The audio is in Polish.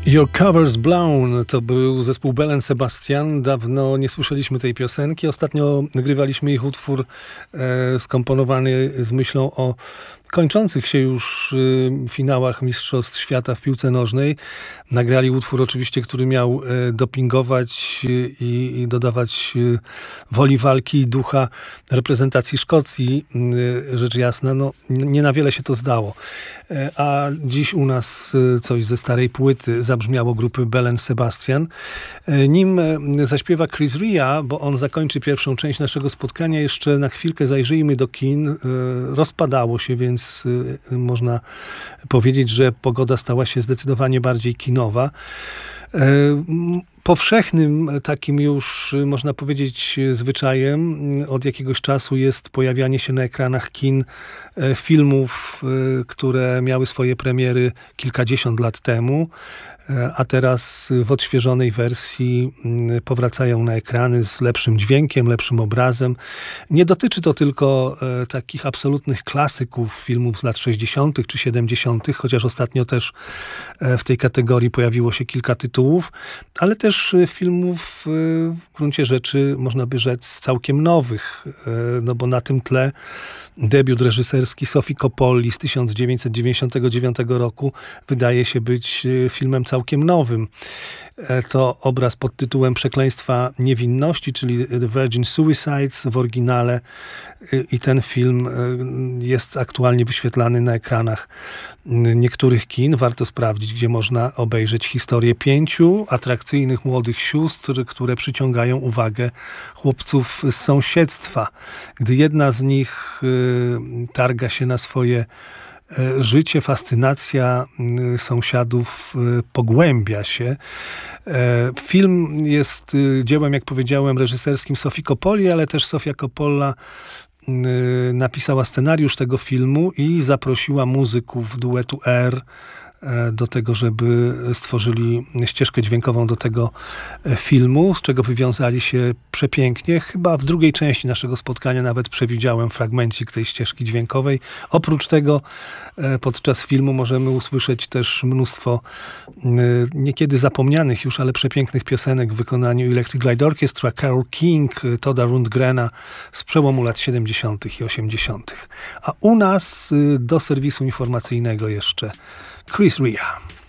Your Cover's Blown to był zespół Belle & Sebastian. Dawno nie słyszeliśmy tej piosenki. Ostatnio nagrywaliśmy ich utwór skomponowany z myślą o kończących się już finałach Mistrzostw Świata w piłce nożnej. Nagrali utwór oczywiście, który miał dopingować i dodawać woli walki i ducha reprezentacji Szkocji. Rzecz jasna, no, nie na wiele się to zdało. A dziś u nas coś ze starej płyty zabrzmiało grupy Belle & Sebastian. Nim zaśpiewa Chris Rea, bo on zakończy pierwszą część naszego spotkania, jeszcze na chwilkę zajrzyjmy do kin. Rozpadało się, więc można powiedzieć, że pogoda stała się zdecydowanie bardziej kinowa. Powszechnym takim już, można powiedzieć, zwyczajem od jakiegoś czasu jest pojawianie się na ekranach kin filmów, które miały swoje premiery kilkadziesiąt lat temu, a teraz w odświeżonej wersji powracają na ekrany z lepszym dźwiękiem, lepszym obrazem. Nie dotyczy to tylko takich absolutnych klasyków filmów z lat 60. czy 70., chociaż ostatnio też w tej kategorii pojawiło się kilka tytułów, ale też filmów w gruncie rzeczy, można by rzec, całkiem nowych, no bo na tym tle debiut reżyserski Sofii Coppoli z 1999 roku wydaje się być filmem całkiem nowym. To obraz pod tytułem Przekleństwa niewinności, czyli The Virgin Suicides w oryginale, i ten film jest aktualnie wyświetlany na ekranach niektórych kin. Warto sprawdzić, gdzie można obejrzeć historię 5 atrakcyjnych młodych sióstr, które przyciągają uwagę chłopców z sąsiedztwa. Gdy jedna z nich targa się na swoje życie, fascynacja sąsiadów pogłębia się. Film jest dziełem, jak powiedziałem, reżyserskim Sofii Coppoli, ale też Sofia Coppola napisała scenariusz tego filmu i zaprosiła muzyków duetu R do tego, żeby stworzyli ścieżkę dźwiękową do tego filmu, z czego wywiązali się przepięknie. Chyba w drugiej części naszego spotkania nawet przewidziałem fragmencik tej ścieżki dźwiękowej. Oprócz tego podczas filmu możemy usłyszeć też mnóstwo niekiedy zapomnianych już, ale przepięknych piosenek w wykonaniu Electric Light Orchestra, Carole King, Todda Rundgrena z przełomu lat 70. i 80. A u nas do serwisu informacyjnego jeszcze Chris Rea.